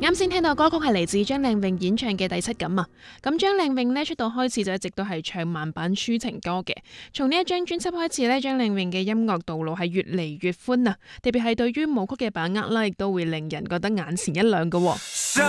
啱先聽到歌曲係嚟自張靚穎演唱嘅《第七感》啊。咁張靚穎呢，出道開始就一直都係唱慢版抒情歌嘅。從呢一張專輯開始呢，張靚穎嘅音樂道路係越嚟越寬啊，特別係對於舞曲嘅把握啦，亦都會令人覺得眼前一亮㗎喎。